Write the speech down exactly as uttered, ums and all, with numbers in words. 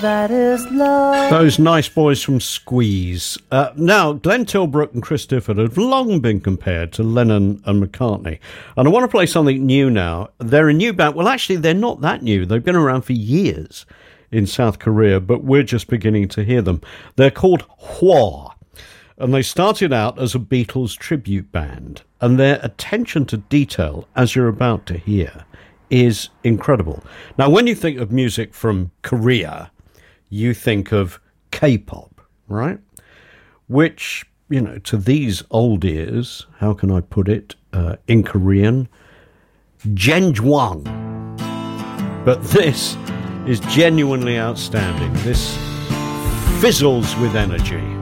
That is love. Those nice boys from Squeeze. Uh, now, Glenn Tilbrook and Chris Difford have long been compared to Lennon and McCartney. And I want to play something new now. They're a new band. Well, actually, they're not that new. They've been around for years in South Korea, but we're just beginning to hear them. They're called Hwa. And they started out as a Beatles tribute band. And their attention to detail, as you're about to hear, is incredible. Now, when you think of music from Korea, you think of K-pop, right? Which, you know, to these old ears, how can I put it uh, in Korean? Jenjwang. But this is genuinely outstanding. This fizzles with energy.